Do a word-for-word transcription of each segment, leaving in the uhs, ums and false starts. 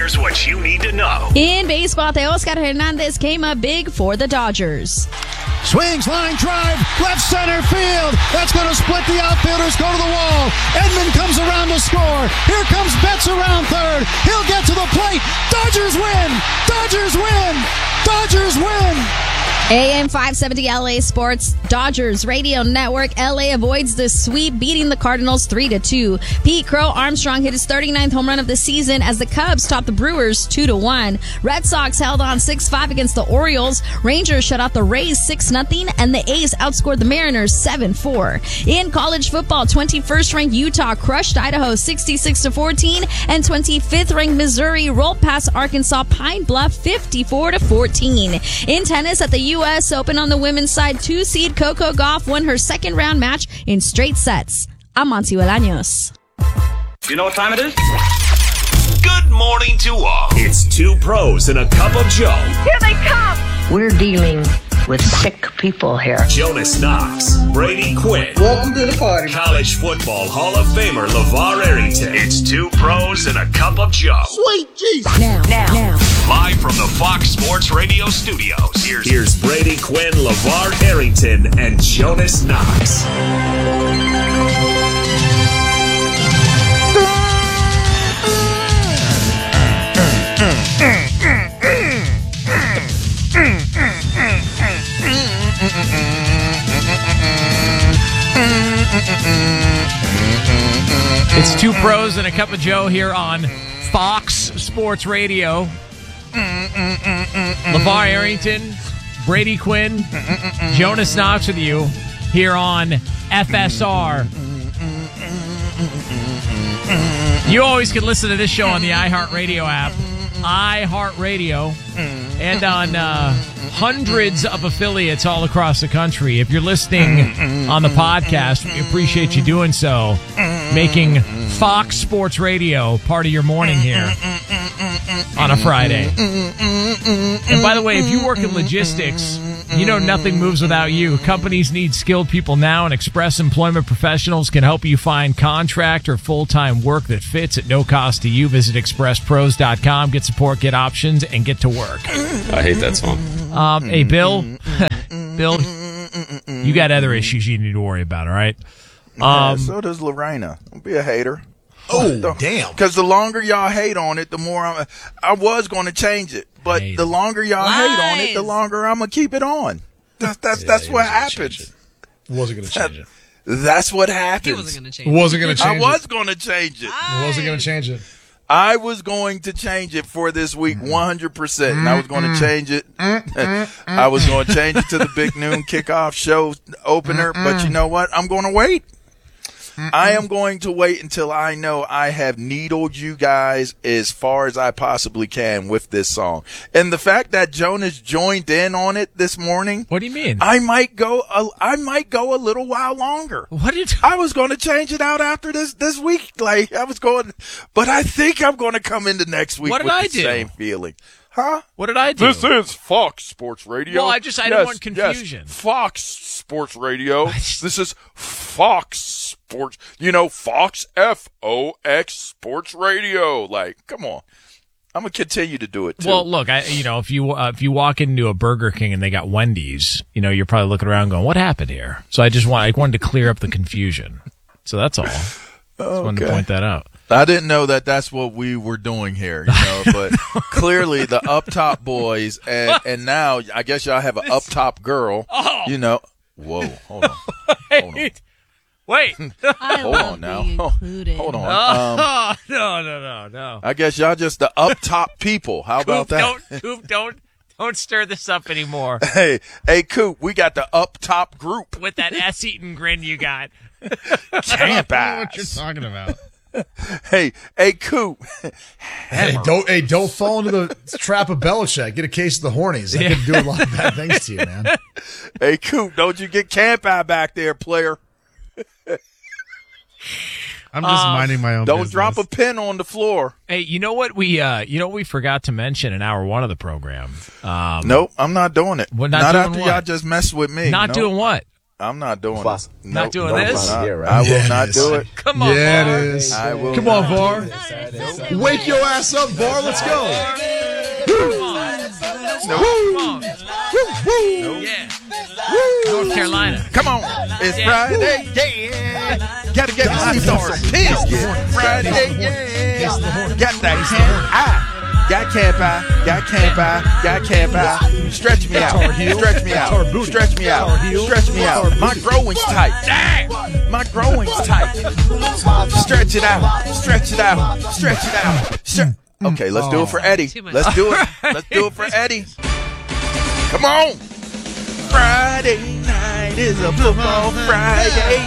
Here's what you need to know. In baseball, Teoscar Hernandez came up big for the Dodgers. Swings, line drive, left center field. That's going to split the outfielders, go to the wall. Edman comes around to score. Here comes Betts around third. He'll get to the plate. Dodgers win! Dodgers win! Dodgers win! A M five seventy L A Sports Dodgers Radio Network. L A avoids the sweep, beating the Cardinals three to two. Pete Crow Armstrong hit his thirty-ninth home run of the season as the Cubs topped the Brewers two to one. Red Sox held on six five against the Orioles. Rangers shut out the Rays six nothing, and the A's outscored the Mariners seven four. In college football, twenty-first ranked Utah crushed Idaho sixty-six to fourteen, and twenty-fifth ranked Missouri rolled past Arkansas Pine Bluff fifty-four to fourteen. In tennis at the U S Open on the women's side, two-seed Coco Gauff won her second round match in straight sets. I'm Monty Bolaños. You know what time it is? Good morning to all. It's two pros and a cup of Joe. Here they come! We're dealing with sick people here. Jonas Knox, Brady Quinn. Welcome to the party. College football Hall of Famer LeVar Arrington. It's two pros and a cup of Joe. Sweet Jesus. Now, now, now. Live from the Fox Sports Radio studios. Here's, here's Brady Quinn, LeVar Arrington, and Jonas Knox. It's two pros and a cup of Joe here on Fox Sports Radio. LeVar Arrington, Brady Quinn, Jonas Knox with you here on F S R. You always can listen to this show on the iHeartRadio app, iHeartRadio, and on uh, hundreds of affiliates all across the country. If you're listening on the podcast, we appreciate you doing so, making Fox Sports Radio part of your morning here on a Friday. And by the way, if you work in logistics, you know nothing moves without you. Companies need skilled people now, and Express Employment Professionals can help you find contract or full-time work that fits at no cost to you. Visit express pros dot com, get support, get options, and get to work. I hate that song. Um, hey, Bill, Bill, you got other issues you need to worry about, all right? Um, yeah, so does Lorena. Don't be a hater. Oh, Don't, damn. Because the longer y'all hate on it, the more I'm, I was going to change it. But hate the longer y'all Lies. hate on it, the longer I'm going to keep it on. That's that's, yeah, that's what happens. Wasn't going to change it. That's what happens. He wasn't going to change it. Wasn't going to change I was going to change it. I wasn't going to change it. I was going to change it for this week one hundred percent, and I was going to change it. I was going to change it to the Big Noon Kickoff Show opener, but you know what? I'm going to wait. I am going to wait until I know I have needled you guys as far as I possibly can with this song. And the fact that Jonas joined in on it this morning. What do you mean? I might go a, I might go a little while longer. What did I was going to change it out after this this week. Like I was going, but I think I'm going to come into next week what did with I the do? same feeling. Huh? What did I do? This is Fox Sports Radio. Well, I just I yes, don't want confusion. Yes. Fox Sports Radio. This is Fox Sports. You know, Fox F O X Sports Radio. Like, come on. I'm gonna continue to do it too. Well, look, I you know if you uh, if you walk into a Burger King and they got Wendy's, you know you're probably looking around going, "What happened here?" So I just want I wanted to clear up the confusion. So that's all. Just okay. wanted to point that out. I didn't know that that's what we were doing here, you know, but clearly the up top boys, and, and now I guess y'all have an up top girl, oh. you know. Whoa, hold on. Hold on. Wait. I hold love on now. being included. Hold on. Oh, Um, no, no, no, no. I guess y'all just the up top people. How about Coop, that? Don't, Coop, don't, don't stir this up anymore. Hey, hey, Coop, we got the up top group. With that ass-eating grin you got. Camp I don't know what you're ass. talking about. Hey, hey, Coop. Hey, don't hey, don't fall into the trap of Belichick. Get a case of the hornies. That Yeah. could do a lot of bad things to you, man. Hey, Coop, don't you get camp eye back there, player. I'm just Um, minding my own Don't business. drop a pin on the floor. Hey, you know what we uh, you know what we forgot to mention in hour one of the program? Um, Nope, I'm not doing it. Well, not not doing after what? y'all just mess with me. Not Nope. doing what? I'm not doing it. Not Nope. doing this? Not- Here, right? I will Yeah, it not is. do it. Come on, Yeah, Var. it is. I will Come not on, Var. Wake your ass up, Var. Let's go. Come on. Come on. Yeah. North Carolina. Come on. It's Yeah. Friday. Yeah. Gotta get my stars. Yeah. Friday. Yeah. Got that camp eye. Got camp eye. Got camp eye. Got camp eye. Stretch me out. Stretch me out. Stretch me out. Stretch me out. My growing's tight. Dang. My growing's tight. Stretch it out. Stretch it out. Stretch it out. Stre- okay, let's do it for Eddie. Let's do it. Let's do it for Eddie. Come on. Friday night is a football Friday.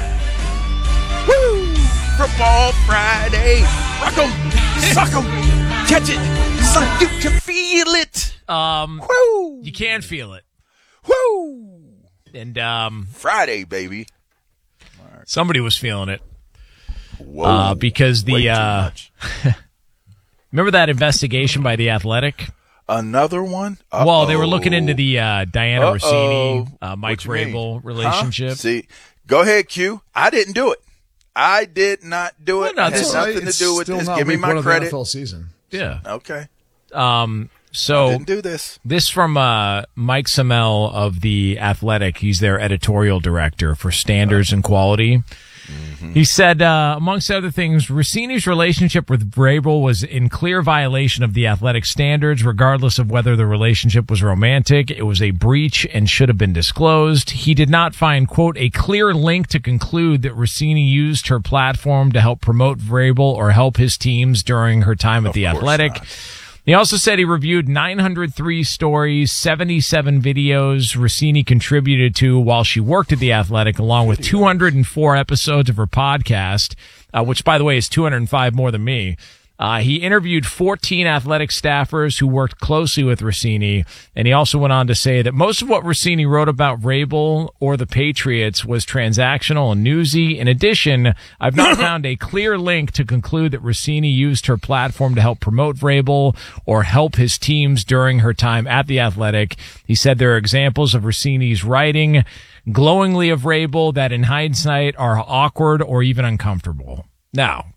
Woo! Football Friday. Rock 'em. Suck 'em. Catch it. Suck. You can feel it. Um, Woo! you can feel it. Woo! And um, Friday, baby. somebody was feeling it Whoa. uh, because Way the too uh, much. remember that investigation by The Athletic? Another one? Uh-oh. Well, they were looking into the uh, Diana Uh-oh. Rossini, uh, Mike What you mean? Vrabel relationship. Huh? See, go ahead, Q. I didn't do it. I did not do it. Well, no, it had this- nothing to do with this. Give me my credit. N F L season. Yeah. Okay. Um. So Didn't do this. this from uh, Mike Samel of The Athletic. He's their editorial director for standards and quality. Mm-hmm. He said, uh, amongst other things, Rossini's relationship with Vrabel was in clear violation of the athletic standards, regardless of whether the relationship was romantic. It was a breach and should have been disclosed. He did not find, quote, a clear link to conclude that Rossini used her platform to help promote Vrabel or help his teams during her time at The course Athletic. not. He also said he reviewed nine hundred three stories, seventy-seven videos Rossini contributed to while she worked at The Athletic, along with two hundred four episodes of her podcast, uh, which, by the way, is two hundred five more than me. Uh, he interviewed fourteen Athletic staffers who worked closely with Rossini, and he also went on to say that most of what Rossini wrote about Vrabel or the Patriots was transactional and newsy. In addition, I've not found a clear link to conclude that Rossini used her platform to help promote Vrabel or help his teams during her time at The Athletic. He said there are examples of Rossini's writing glowingly of Vrabel that in hindsight are awkward or even uncomfortable. Now,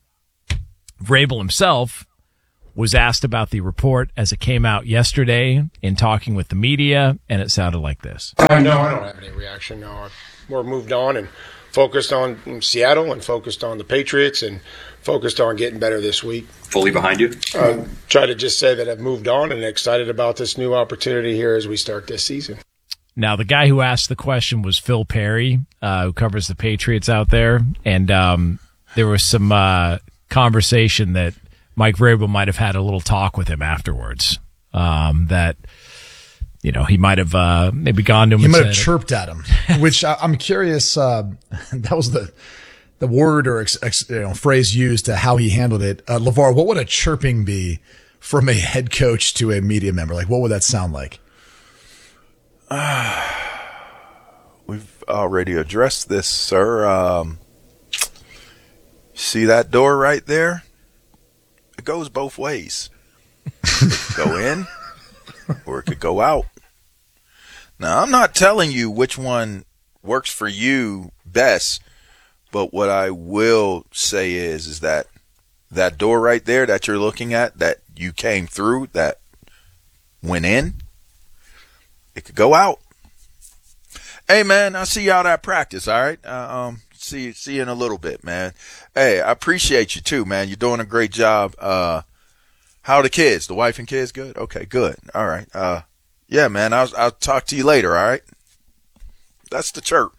Vrabel himself was asked about the report as it came out yesterday in talking with the media, and it sounded like this. Uh, no, I don't have any reaction. No, I've more moved on and focused on Seattle and focused on the Patriots and focused on getting better this week. Fully behind you? Uh, try to just say that I've moved on and excited about this new opportunity here as we start this season. Now, the guy who asked the question was Phil Perry, uh, who covers the Patriots out there, and um, there was some uh, conversation that Mike Vrabel might have had a little talk with him afterwards. Um, that, you know, he might have uh, maybe gone to him He and might have said, chirped at him, which I, I'm curious. Uh, that was the the word or ex, ex, you know, phrase used to how he handled it. Uh, LeVar, what would a chirping be from a head coach to a media member? Like, what would that sound like? Uh, we've already addressed this, sir. Um, see that door right there? It goes both ways. It could go in or it could go out. Now, I'm not telling you which one works for you best, but what I will say is, is that that door right there that you're looking at, that you came through, that went in, it could go out. Hey, man, I'll see y'all at practice, all right? Uh, um, see, see you in a little bit, man. Hey, I appreciate you, too, man. You're doing a great job. Uh, how are the kids? The wife and kids good? Okay, good. All right. Uh, yeah, man, I'll, I'll talk to you later, all right? That's the chirp.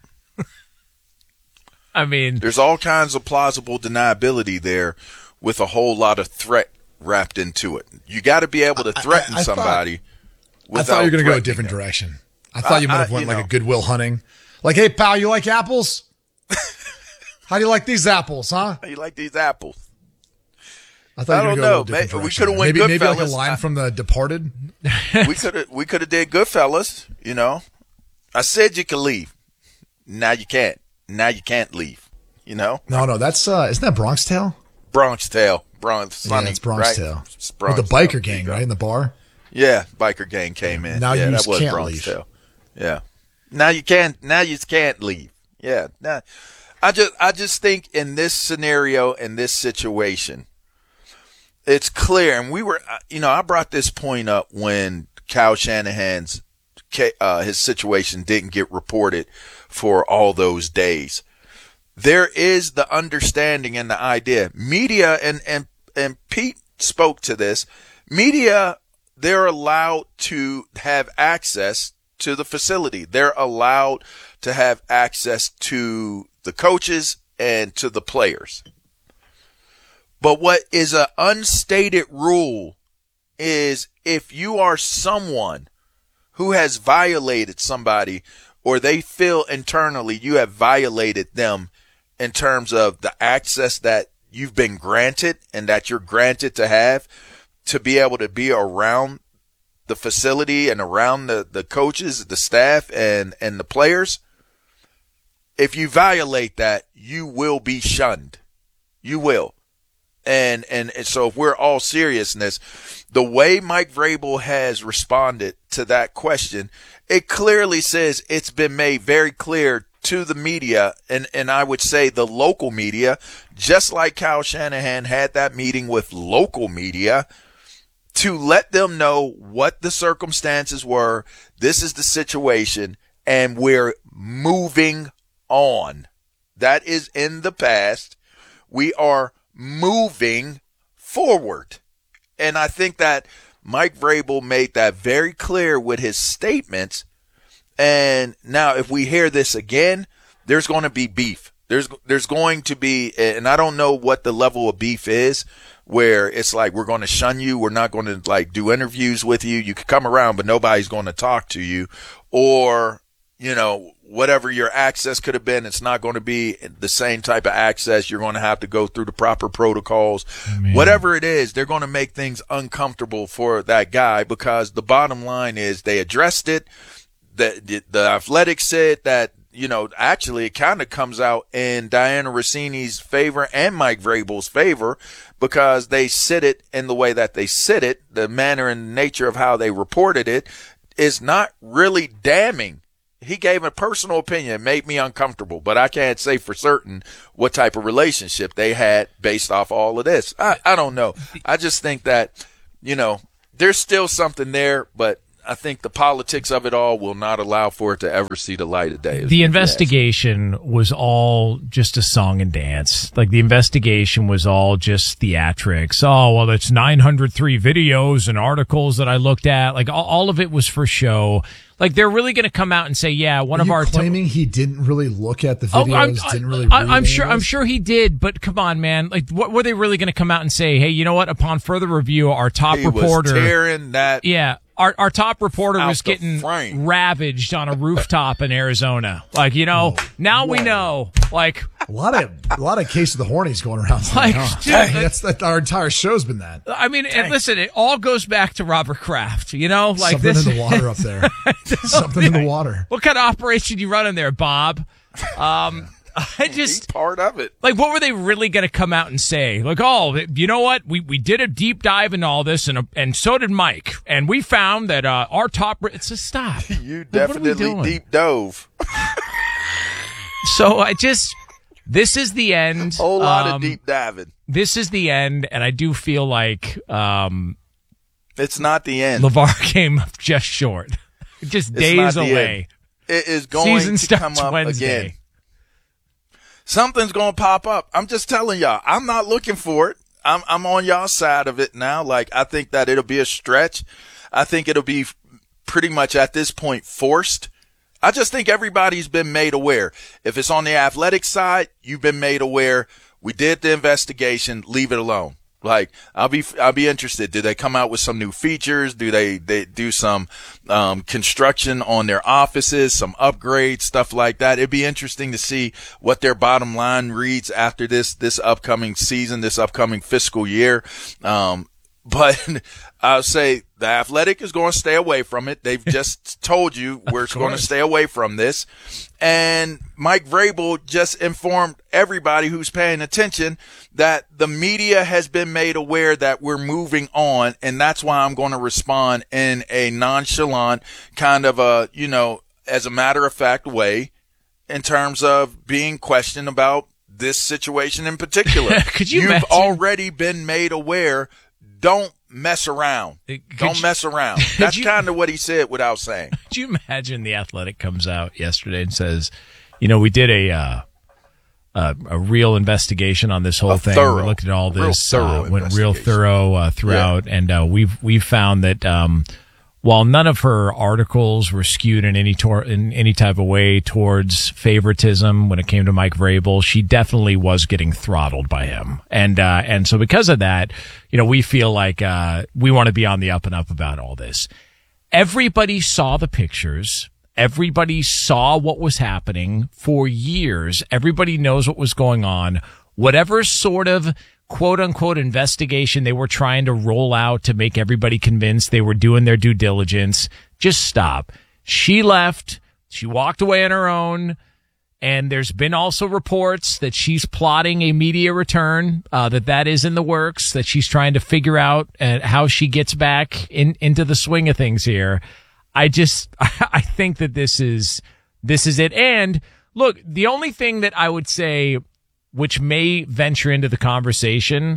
I mean, there's all kinds of plausible deniability there with a whole lot of threat wrapped into it. You got to be able to threaten I, I, I somebody. Thought, I thought you were going to go a different them. direction. I thought you might have I, went like know. a Goodwill Hunting. Like, hey, pal, you like apples? How do you like these apples, huh? How you like these apples? I thought I you were going to go don't a know. little different Maybe, we direction. could have went maybe, Goodfellas. maybe like a line from The Departed. we could have we could have did Goodfellas, you know. I said you could leave. Now you can't. Now you can't leave. You know? No, no, that's uh, isn't that Bronx Tale? Bronx Tale. Bronx Sunny, yeah, it's Bronx right? Tale. It's Bronx With the biker Tale. gang, right, in the bar? Yeah, biker gang came in. Now yeah, you that was can't Bronx leave. Tale. Yeah. Now you can't. Now you can't leave. Yeah. Now, I just I just think in this scenario, in this situation, it's clear. And we were, you know, I brought this point up when Kyle Shanahan's uh, his situation didn't get reported for all those days. There is the understanding and the idea. Media, and, and, and Pete spoke to this, media, they're allowed to have access to the facility. They're allowed to have access to the coaches and to the players. But what is an unstated rule is if you are someone who has violated somebody, or they feel internally you have violated them in terms of the access that you've been granted and that you're granted to have to be able to be around the facility and around the, the coaches, the staff, and, and the players, if you violate that, you will be shunned. You will. And, and, and so if we're all seriousness, the way Mike Vrabel has responded to that question, it clearly says it's been made very clear to the media, and, and I would say the local media, just like Kyle Shanahan had that meeting with local media, to let them know what the circumstances were. This is the situation, and we're moving on. That is in the past. We are moving forward. And I think that Mike Vrabel made that very clear with his statements. And now if we hear this again, there's going to be beef. There's there's going to be, and I don't know what the level of beef is, where it's like, we're going to shun you. We're not going to like do interviews with you. You can come around, but nobody's going to talk to you. Or, you know, whatever your access could have been, it's not going to be the same type of access. You're going to have to go through the proper protocols. Man. Whatever it is, they're going to make things uncomfortable for that guy, because the bottom line is they addressed it. The, the, the Athletic said that, you know, actually it kind of comes out in Diana Rossini's favor and Mike Vrabel's favor, because they said it in the way that they said it. The manner and nature of how they reported it is not really damning. He gave a personal opinion. It made me uncomfortable, but I can't say for certain what type of relationship they had based off all of this. I, I don't know. I just think that, you know, there's still something there, but I think the politics of it all will not allow for it to ever see the light of day. The investigation was all just a song and dance. Like, the investigation was all just theatrics. Oh, well, it's nine hundred three videos and articles that I looked at. Like, all, all of it was for show. Like, they're really going to come out and say, yeah, one Are of you our claiming to- he didn't really look at the videos, oh, I'm, didn't really I, read I'm sure those? I'm sure he did, but come on, man. Like, what were they really going to come out and say? Hey, you know what? Upon further review, our top he reporter was tearing that Yeah. Our our top reporter out was the getting frame. ravaged on a rooftop in Arizona. Like, you know, Oh, now we whoa. know. Like, A lot of a lot of Case of the Hornies going around. Like, Huh? dude, Dang, that's that. Our entire show's been that. I mean, and listen, it all goes back to Robert Kraft. You know, like Something this in the water up there. Something in the water. What kind of operation you running there, Bob? Um, I just He's part of it. like, what were they really going to come out and say? Like, oh, you know what? We we did a deep dive in all this, and and so did Mike, and we found that uh, our top. It's a stop. You Like, what are we definitely doing? deep dove. So I just, this is the end. Whole lot Um, of deep diving. This is the end, and I do feel like um, It's not the end. LeVar came up just short, just It's days not the away. end. It is going Season to come starts up Wednesday. again. Something's going to pop up. I'm just telling y'all. I'm not looking for it. I'm I'm on y'all's side of it now. Like, I think that it'll be a stretch. I think it'll be pretty much at this point forced. I just think everybody's been made aware. If it's on the athletic side, you've been made aware. We did the investigation. Leave it alone. Like, I'll be, I'll be interested. Do they come out with some new features? Do they, they do some, um, construction on their offices, some upgrades, stuff like that? It'd be interesting to see what their bottom line reads after this, this upcoming season, this upcoming fiscal year. Um, but I'll say the Athletic is going to stay away from it. They've just told you we're going to stay away from this. And Mike Vrabel just informed everybody who's paying attention that the media has been made aware that we're moving on. And that's why I'm going to respond in a nonchalant kind of a, you know, as a matter of fact way in terms of being questioned about this situation in particular. Could you You've imagine? already been made aware. Don't mess around. Could Don't you- mess around. That's you- kind of what he said without saying. Could you imagine The Athletic comes out yesterday and says, you know, we did a uh, a, a real investigation on this whole A thing. thorough, we looked at all real this, thorough uh, went real investigation. thorough uh, throughout, and uh, we've we've found that um, while none of her articles were skewed in any tor- in any type of way towards favoritism when it came to Mike Vrabel, she definitely was getting throttled by him, and uh, and so because of that, you know, we feel like uh, we want to be on the up and up about all this. Everybody saw the pictures. Everybody saw what was happening for years. Everybody knows what was going on. Whatever sort of quote unquote investigation they were trying to roll out to make everybody convinced they were doing their due diligence, just stop. She left. She walked away on her own. And there's been also reports that she's plotting a media return, uh, that that is in the works, that she's trying to figure out uh, how she gets back in, into the swing of things here. I just, I think that this is, this is it. And look, the only thing that I would say, which may venture into the conversation,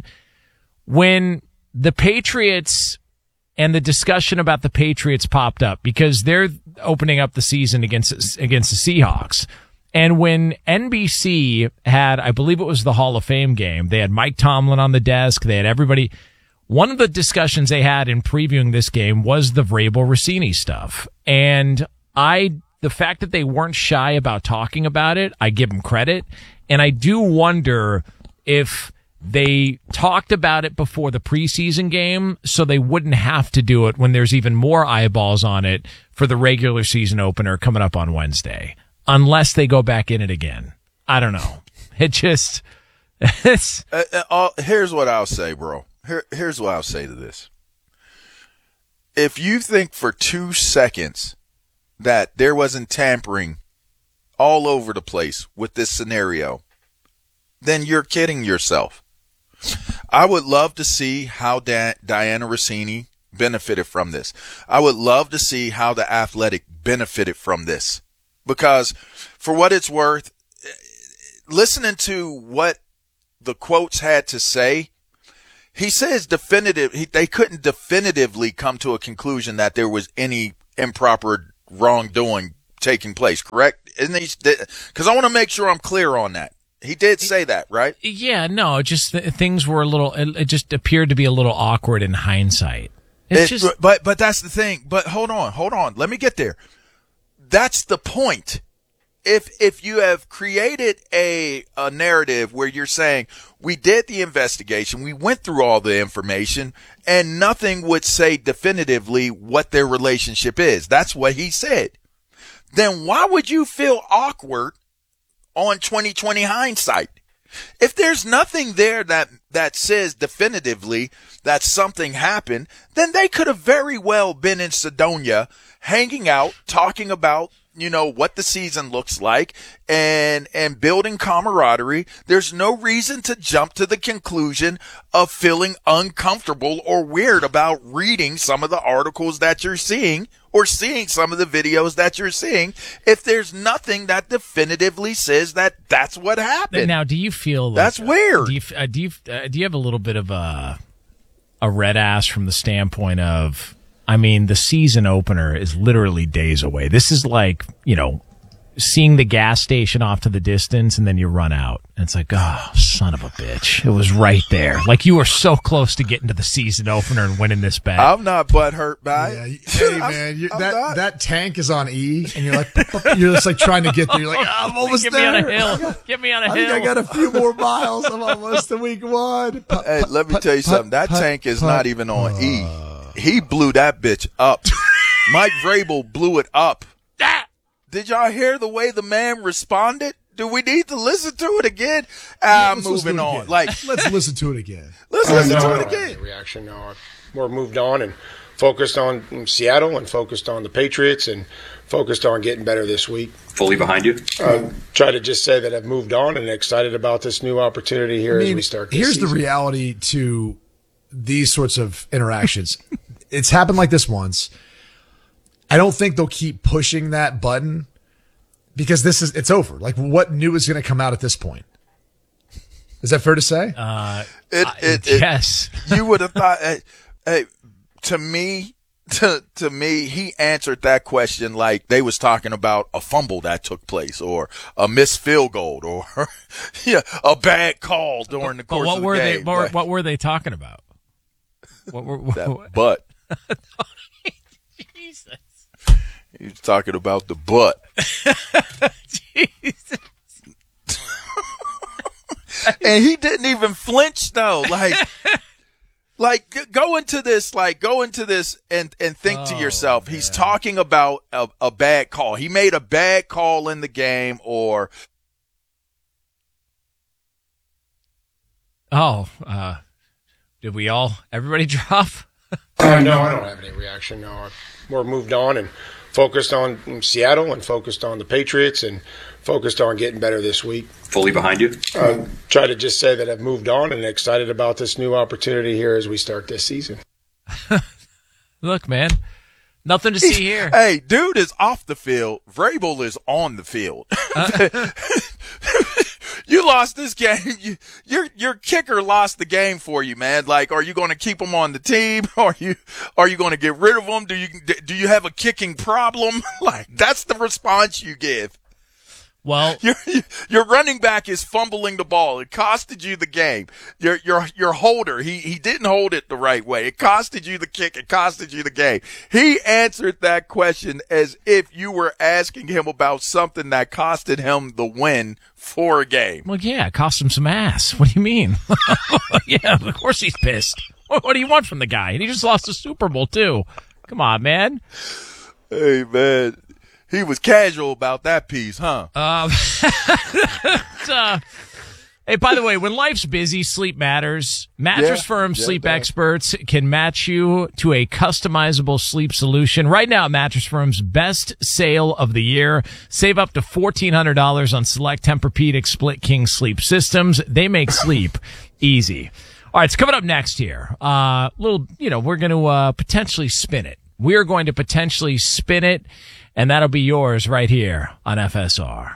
when the Patriots and the discussion about the Patriots popped up, because they're opening up the season against, against the Seahawks. And when N B C had, I believe it was the Hall of Fame game, they had Mike Tomlin on the desk, they had everybody. One of the discussions they had in previewing this game was the Vrabel Rossini stuff. And I, the fact that they weren't shy about talking about it, I give them credit. And I do wonder if they talked about it before the preseason game so they wouldn't have to do it when there's even more eyeballs on it for the regular season opener coming up on Wednesday. Unless they go back in it again. I don't know. It just, it's. Uh, uh, uh, here's what I'll say, bro. Here, here's what I'll say to this. If you think for two seconds that there wasn't tampering all over the place with this scenario, then you're kidding yourself. I would love to see how Da- Diana Rossini benefited from this. I would love to see how the Athletic benefited from this. Because for what it's worth, listening to what the quotes had to say, he says definitive, he, they couldn't definitively come to a conclusion that there was any improper wrongdoing taking place, correct? Isn't he? Because I want to make sure I'm clear on that. He did say that, right? Yeah, no, just th- things were a little, it, it just appeared to be a little awkward in hindsight. It's It, just, but, but that's the thing. But hold on, hold on. Let me get there. That's the point. If if you have created a a narrative where you're saying we did the investigation, we went through all the information, and nothing would say definitively what their relationship is. That's what he said. Then why would you feel awkward on twenty twenty hindsight? If there's nothing there that that says definitively that something happened, then they could have very well been in Sedona hanging out, talking about, you know, what the season looks like and, and building camaraderie. There's no reason to jump to the conclusion of feeling uncomfortable or weird about reading some of the articles that you're seeing or seeing some of the videos that you're seeing if there's nothing that definitively says that that's what happened. now, do you feel like, That's weird. Do you, uh, do you, uh, do you have a little bit of a, a red ass from the standpoint of, I mean, the season opener is literally days away. This is like, you know, seeing the gas station off to the distance and then you run out. And it's like, oh, son of a bitch. It was right there. Like you were so close to getting to the season opener and winning this bet. I'm not butthurt by Yeah, it. hey I'm- man, you, I'm that not. that tank is on E, and you're like, you're just like trying to get there. You're like, oh, I'm almost Get there. me on a hill. Get me on a I hill. think I got a few more miles. I'm almost to week one. Put, Hey, put, let me put, tell you put, something. That put, tank is put. not even on E. He blew that bitch up. Mike Vrabel blew it up. Ah! Did y'all hear the way the man responded? Do we need to listen to it again? I'm Let's listen moving to it on. again. Like, let's listen to it again. let's Uh, listen no, to it no, again. Reaction. No, I've more moved on and focused on Seattle and focused on the Patriots and focused on getting better this week. Fully behind you. Uh, try to just say that I've moved on and excited about this new opportunity here I mean, as we start this here's season. the reality to these sorts of interactions. It's happened like this once. I don't think they'll keep pushing that button because this is, it's over. Like, what new is going to come out at this point? Is that fair to say? Uh, it, it, it, yes. You would have thought, hey, hey, to me, to, to me, he answered that question like they was talking about a fumble that took place or a missed field goal or yeah, a bad call during the course but what of the were game. They, what, like, what were they talking about? What were what, that butt. Jesus. He was talking about the butt. Jesus. And he didn't even flinch though. Like, like go into this, like go into this and, and think oh, to yourself, man. He's talking about a, a bad call. He made a bad call in the game or. Oh, uh, did we all, everybody drop? uh, no, I don't have any reaction. No, we're moved on and focused on Seattle and focused on the Patriots and focused on getting better this week. Fully behind you? Uh, try to just say that I've moved on and excited about this new opportunity here as we start this season. Look, man, nothing to see here. Hey, dude is off the field. Vrabel is on the field. Uh- You lost this game. You, your your kicker lost the game for you, man. Like, are you going to keep him on the team? Are you are you going to get rid of him? Do you do you have a kicking problem? Like, that's the response you give. Well, your your running back is fumbling the ball. It costed you the game. Your your your holder, he he didn't hold it the right way. It costed you the kick. It costed you the game. He answered that question as if you were asking him about something that costed him the win for a game. Well, yeah, it cost him some ass. What do you mean? Yeah, of course he's pissed. What, what do you want from the guy? And he just lost the Super Bowl too. Come on, man. Hey, man. He was casual about that piece, huh? Um, uh, hey, by the way, when life's busy, sleep matters. Mattress Yeah, Firm yeah, Sleep that. Experts can match you to a customizable sleep solution. Right now, Mattress Firm's best sale of the year. Save up to fourteen hundred dollars on select Tempur-Pedic Split King sleep systems. They make sleep easy. All right, it's coming up next here. Uh, little, you know, we're going to uh, potentially spin it. We're going to potentially spin it. And that'll be yours right here on F S R.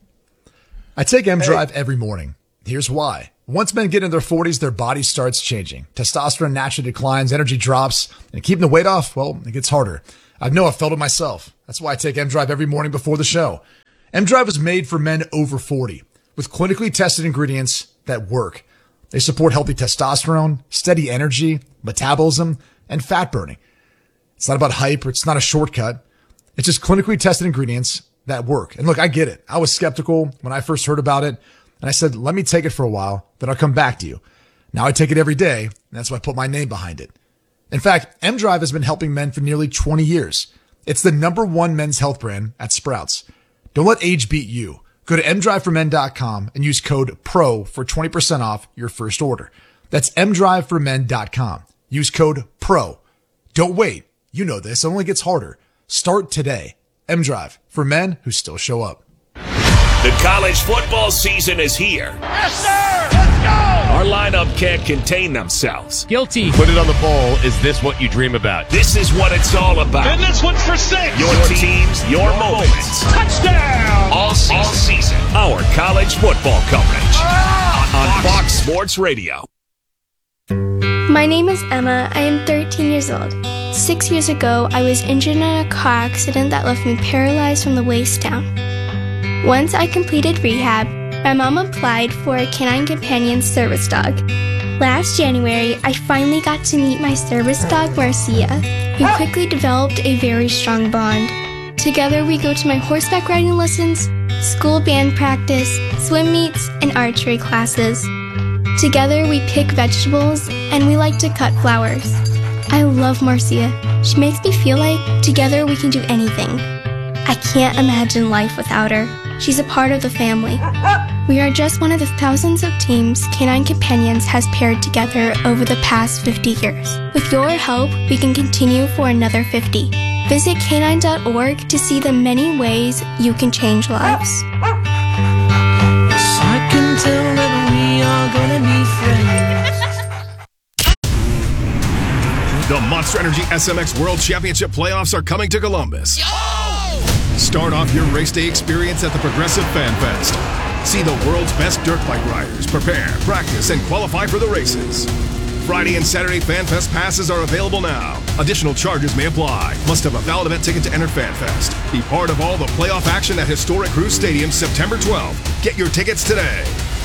I take M Drive every morning. Here's why. Once men get in their forties, their body starts changing. Testosterone naturally declines, energy drops, and keeping the weight off, well, it gets harder. I know I've felt it myself. That's why I take M Drive every morning before the show. M Drive is made for men over forty with clinically tested ingredients that work. They support healthy testosterone, steady energy, metabolism, and fat burning. It's not about hype or it's not a shortcut. It's just clinically tested ingredients that work. And look, I get it. I was skeptical when I first heard about it. And I said, let me take it for a while, then I'll come back to you. Now I take it every day. And that's why I put my name behind it. In fact, M Drive has been helping men for nearly twenty years. It's the number one men's health brand at Sprouts. Don't let age beat you. Go to m drive for men dot com and use code PRO for twenty percent off your first order. That's m drive for men dot com. Use code PRO. Don't wait. You know this. It only gets harder. Start today. M Drive for men who still show up. The college football season is here. Yes, sir! Let's go! Our lineup can't contain themselves. Guilty. Put it on the bowl. Is this what you dream about? This is what it's all about. And this one's for six. Your teams, your moments. Touchdown! All season. All season. Our college football coverage ah, on Fox Sports Radio. My name is Emma. I am thirteen years old. Six years ago, I was injured in a car accident that left me paralyzed from the waist down. Once I completed rehab, my mom applied for a Canine Companion service dog. Last January, I finally got to meet my service dog, Marcia. We quickly developed a very strong bond. Together, we go to my horseback riding lessons, school band practice, swim meets, and archery classes. Together, we pick vegetables, and we like to cut flowers. I love Marcia. She makes me feel like together we can do anything. I can't imagine life without her. She's a part of the family. We are just one of the thousands of teams Canine Companions has paired together over the past fifty years. With your help, we can continue for another fifty. Visit canine dot org to see the many ways you can change lives. I can tell that we are gonna be friends. The Monster Energy S M X World Championship playoffs are coming to Columbus. Yo! Start off your race day experience at the Progressive Fan Fest. See the world's best dirt bike riders prepare, practice, and qualify for the races. Friday and Saturday Fan Fest passes are available now. Additional charges may apply. Must have a valid event ticket to enter Fan Fest. Be part of all the playoff action at historic Cruise Stadium September twelfth. Get your tickets today.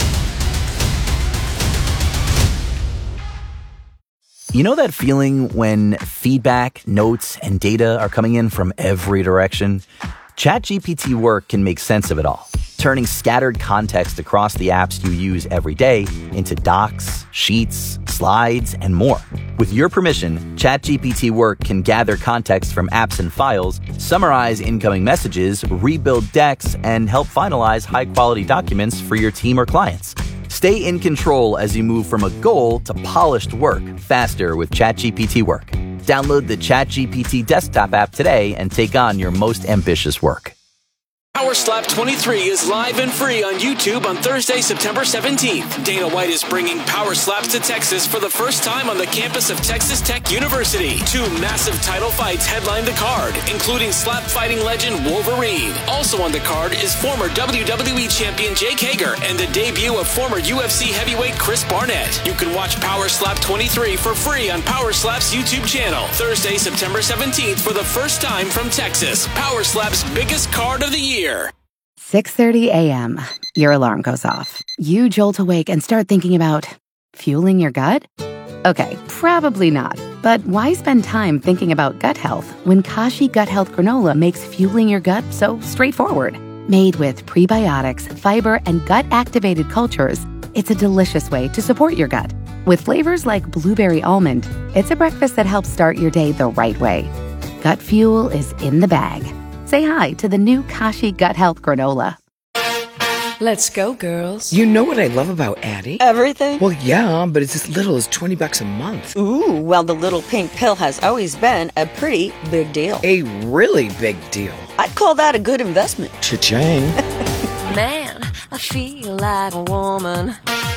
You know that feeling when feedback, notes, and data are coming in from every direction? ChatGPT Work can make sense of it all, turning scattered context across the apps you use every day into docs, sheets, slides, and more. With your permission, ChatGPT Work can gather context from apps and files, summarize incoming messages, rebuild decks, and help finalize high-quality documents for your team or clients. Stay in control as you move from a goal to polished work faster with ChatGPT Work. Download the ChatGPT desktop app today and take on your most ambitious work. Power Slap twenty-three is live and free on YouTube on Thursday, September seventeenth. Dana White is bringing Power Slaps to Texas for the first time on the campus of Texas Tech University. Two massive title fights headline the card, including slap fighting legend Wolverine. Also on the card is former W W E champion Jake Hager and the debut of former U F C heavyweight Chris Barnett. You can watch Power Slap twenty-three for free on Power Slap's YouTube channel. Thursday, September seventeenth for the first time from Texas. Power Slap's biggest card of the year. six thirty a.m. Your alarm goes off. You jolt awake and start thinking about fueling your gut? Okay, probably not. But why spend time thinking about gut health when Kashi Gut Health Granola makes fueling your gut so straightforward? Made with prebiotics, fiber, and gut-activated cultures, it's a delicious way to support your gut. With flavors like blueberry almond, it's a breakfast that helps start your day the right way. Gut fuel is in the bag. Say hi to the new Kashi Gut Health Granola. Let's go, girls. You know what I love about Addie? Everything? Well, yeah, but it's as little as twenty bucks a month. Ooh, well, the little pink pill has always been a pretty big deal. A really big deal. I'd call that a good investment. Cha-ching. Man, I feel like a woman.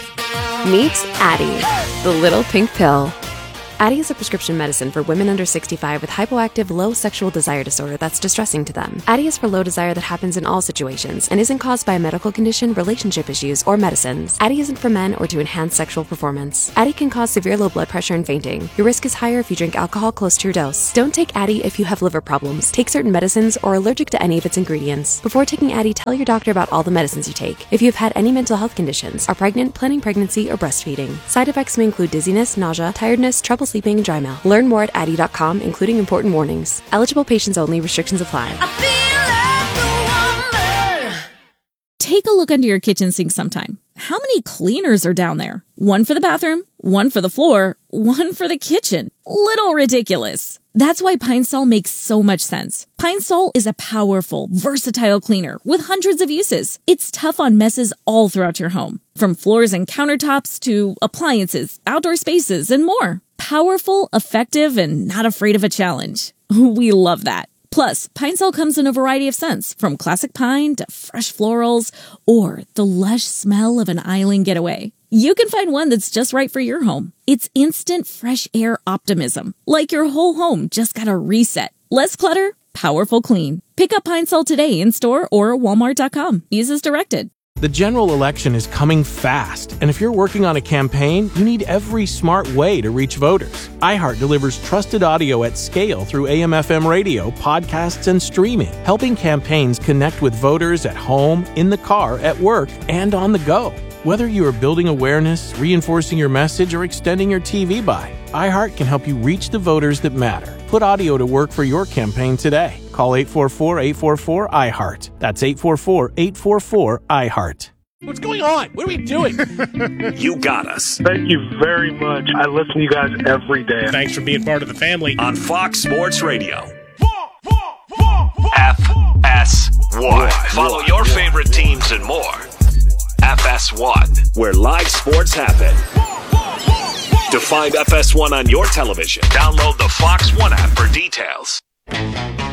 Meet Addie, the little pink pill. Addie is a prescription medicine for women under sixty-five with hypoactive low sexual desire disorder that's distressing to them. Addie is for low desire that happens in all situations and isn't caused by a medical condition, relationship issues, or medicines. Addie isn't for men or to enhance sexual performance. Addie can cause severe low blood pressure and fainting. Your risk is higher if you drink alcohol close to your dose. Don't take Addie if you have liver problems, take certain medicines, or are allergic to any of its ingredients. Before taking Addie, tell your doctor about all the medicines you take. If you have had any mental health conditions, are pregnant, planning pregnancy, or breastfeeding. Side effects may include dizziness, nausea, tiredness, trouble sleeping, and dry mouth. Learn more at addie dot com, including important warnings. Eligible patients only. Restrictions apply. Take a look under your kitchen sink sometime. How many cleaners are down there? One for the bathroom, one for the floor, one for the kitchen. Little ridiculous. That's why Pine Sol makes so much sense. Pine Sol is a powerful, versatile cleaner with hundreds of uses. It's tough on messes all throughout your home, from floors and countertops to appliances, outdoor spaces, and more. Powerful, effective, and not afraid of a challenge. We love that. Plus, Pine Sol comes in a variety of scents, from classic pine to fresh florals, or the lush smell of an island getaway. You can find one that's just right for your home. It's instant fresh air optimism, like your whole home just got a reset. Less clutter, powerful clean. Pick up Pine Sol today in store or walmart dot com. Use as directed. The general election is coming fast, and if you're working on a campaign, you need every smart way to reach voters. iHeart delivers trusted audio at scale through A M F M radio, podcasts, and streaming, helping campaigns connect with voters at home, in the car, at work, and on the go. Whether you are building awareness, reinforcing your message, or extending your T V buy, iHeart can help you reach the voters that matter. Put audio to work for your campaign today. Call eight four four, eight four four, I heart. That's eight four four, eight four four, I heart. What's going on? What are we doing? You got us. Thank you very much. I listen to you guys every day. Thanks for being part of the family. On Fox Sports Radio. F S one. Follow your favorite teams and more. F S one, where live sports happen. To find F S one on your television, download the Fox One app for details.